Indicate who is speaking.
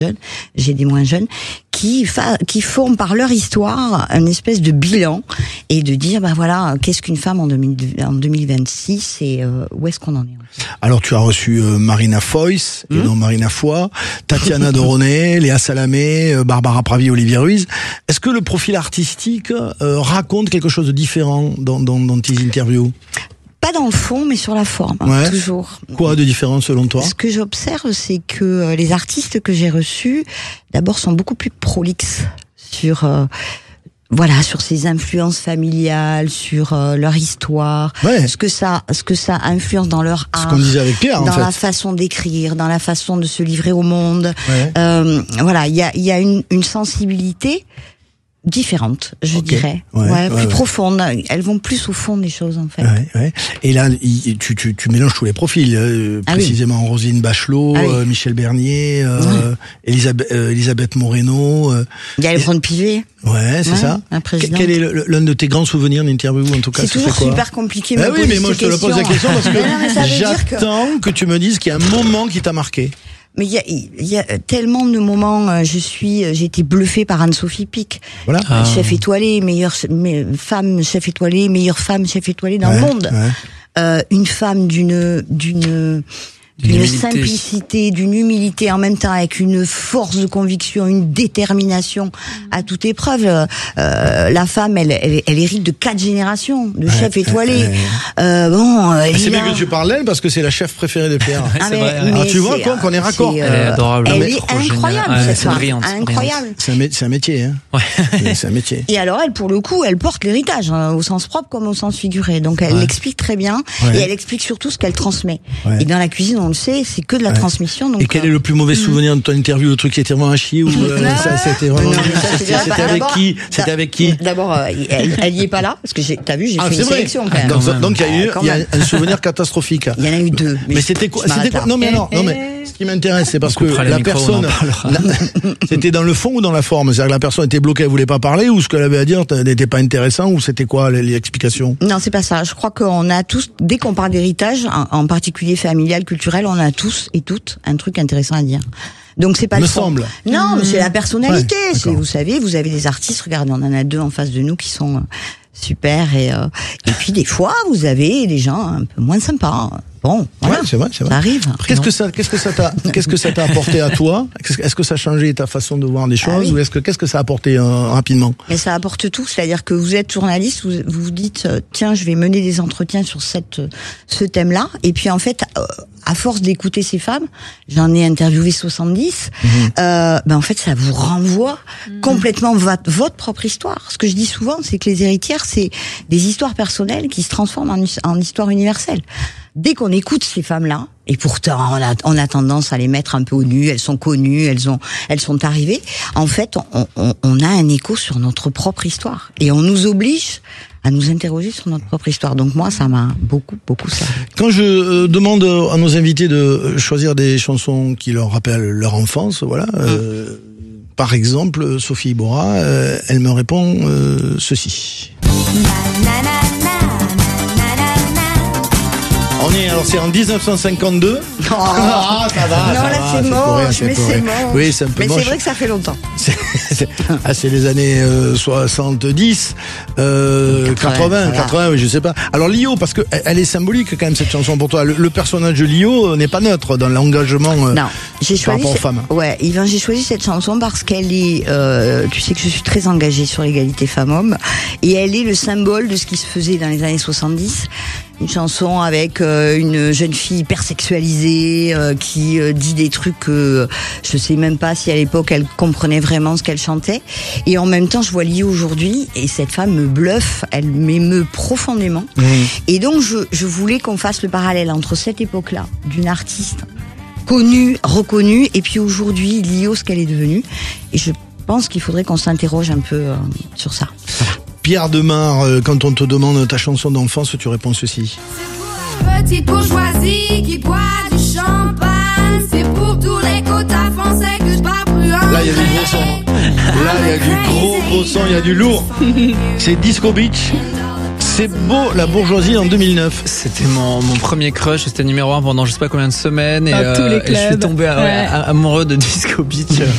Speaker 1: jeunes, j'ai des moins jeunes, qui font par leur histoire une espèce de bilan et de dire, voilà, qu'est-ce qu'une femme en 2026 et où est-ce qu'on en est.
Speaker 2: Alors tu as reçu Marina Foïs, et non Marina Foy, Tatiana Doronet, Léa Salamé, Barbara Pravi, Olivier Ruiz. Est-ce que le profil artistique raconte quelque chose de différent dans tes interviews ?
Speaker 1: Pas dans le fond, mais sur la forme, toujours.
Speaker 2: Quoi de différent selon toi ?
Speaker 1: Ce que j'observe, c'est que les artistes que j'ai reçus, d'abord, sont beaucoup plus prolixes sur ces influences familiales, sur leur histoire, ce que ça influence dans leur art,
Speaker 2: ce qu'on disait avec Pierre,
Speaker 1: dans la façon d'écrire, dans la façon de se livrer au monde. Il y a une sensibilité différente, je dirais, plus profonde. Elles vont plus au fond des choses, en fait.
Speaker 2: Et là, tu mélanges tous les profils, précisément Roselyne Bachelot, Michel Bernier, Elisabeth Moreno.
Speaker 1: Il y a Léon Pivet.
Speaker 2: C'est ça. Quel est l'un de tes grands souvenirs d'interview, en tout cas?
Speaker 1: C'est toujours super compliqué.
Speaker 2: Oui, mais moi je te pose la question parce que j'attends que tu me dises qu'il y a un moment qui t'a marqué.
Speaker 1: Mais il y a tellement de moments. J'ai été bluffée par Anne-Sophie Pic, chef étoilée, meilleure femme chef étoilée, meilleure femme chef étoilée dans le monde. Une femme d'une simplicité, d'une humilité, en même temps avec une force de conviction, une détermination à toute épreuve. La femme, elle hérite de 4 générations de chefs étoilés.
Speaker 2: C'est bien que tu parles d'elle parce que c'est la chef préférée de Pierre.
Speaker 3: C'est vrai.
Speaker 2: Tu vois qu'on est raccord.
Speaker 3: Elle est adorable.
Speaker 1: Elle est incroyable, cette femme. Incroyable.
Speaker 2: C'est un métier, hein. C'est un métier.
Speaker 1: Et alors elle, pour le coup, elle porte l'héritage, au sens propre comme au sens figuré. Donc elle l'explique très bien et elle explique surtout ce qu'elle transmet. Et dans la cuisine, on le sait, c'est que de la transmission. Donc,
Speaker 2: et quel est le plus mauvais souvenir de ton interview, le truc qui était vraiment à chier ou c'était vraiment C'était avec qui
Speaker 1: D'abord, elle y est pas là parce que t'as vu, j'ai fait une sélection quand même.
Speaker 2: Donc il y a un souvenir catastrophique.
Speaker 1: Il y en a eu 2.
Speaker 2: Mais c'était quoi? Non mais ce qui m'intéresse, c'est parce que la personne, c'était dans le fond ou dans la forme? C'est-à-dire que la personne était bloquée, elle voulait pas parler, ou ce qu'elle avait à dire n'était pas intéressant, ou c'était quoi les explications?
Speaker 1: Non, c'est pas ça. Je crois qu'on a tous, dès qu'on parle d'héritage, en particulier familial, culturel, on a tous et toutes un truc intéressant à dire. Donc c'est pas le fond.
Speaker 2: Semble.
Speaker 1: Non, mais c'est la personnalité. Vous savez, vous avez des artistes, regardez, on en a 2 en face de nous qui sont super, et puis des fois vous avez des gens un peu moins sympas. Bon, voilà,
Speaker 2: c'est vrai.
Speaker 1: Ça arrive.
Speaker 2: Qu'est-ce que ça t'a apporté à toi? Est-ce que ça a changé ta façon de voir les choses, ou qu'est-ce que ça a apporté rapidement?
Speaker 1: Mais ça apporte tout, c'est-à-dire que vous êtes journaliste, vous vous dites tiens, je vais mener des entretiens sur ce thème-là, et puis en fait, à force d'écouter ces femmes, j'en ai interviewé 70. En fait, ça vous renvoie complètement votre propre histoire. Ce que je dis souvent, c'est que les héritières, c'est des histoires personnelles qui se transforment en histoire universelle. Dès qu'on écoute ces femmes-là, et pourtant on a tendance à les mettre un peu au nu, elles sont connues, elles sont arrivées, en fait on a un écho sur notre propre histoire, et on nous oblige à nous interroger sur notre propre histoire. Donc moi, ça m'a beaucoup servi.
Speaker 2: Quand je demande à nos invités de choisir des chansons qui leur rappellent leur enfance, par exemple Sophie Iborra, elle me répond ceci. C'est en 1952.
Speaker 1: Ça va. Non, là c'est moche, mais c'est moche.
Speaker 2: Oui, c'est un peu moche.
Speaker 1: Mais c'est vrai que ça fait longtemps.
Speaker 2: C'est les années 70, 80, je sais pas. Alors Lio, parce que elle est symbolique quand même, cette chanson pour toi. Le personnage de Lio n'est pas neutre dans l'engagement par rapport aux femmes.
Speaker 1: Yvan, j'ai choisi cette chanson parce qu'elle est, tu sais que je suis très engagée sur l'égalité femmes-hommes, et elle est le symbole de ce qui se faisait dans les années 70. Une chanson avec une jeune fille hyper sexualisée qui dit des trucs que je sais même pas si à l'époque elle comprenait vraiment ce qu'elle chantait. Et en même temps, je vois Lio aujourd'hui, et cette femme me bluffe, elle m'émeut profondément. Et donc je voulais qu'on fasse le parallèle entre cette époque-là, d'une artiste connue, reconnue, et puis aujourd'hui Lio, ce qu'elle est devenue. Et je pense qu'il faudrait qu'on s'interroge un peu sur ça. Voilà.
Speaker 2: Pierre Demar, quand on te demande ta chanson d'enfance, tu réponds ceci.
Speaker 4: Petite bourgeoisie qui boit du champagne, c'est pour tous les quotas français que je bats plus.
Speaker 2: Là, il y a du gros son. Là, il y a du gros son, il y a du lourd. C'est Disco Beach. C'est beau, la bourgeoisie en 2009.
Speaker 3: C'était mon premier crush, c'était numéro 1 pendant je sais pas combien de semaines, et
Speaker 5: tous les clubs.
Speaker 3: je suis tombé amoureux de Disco Beach.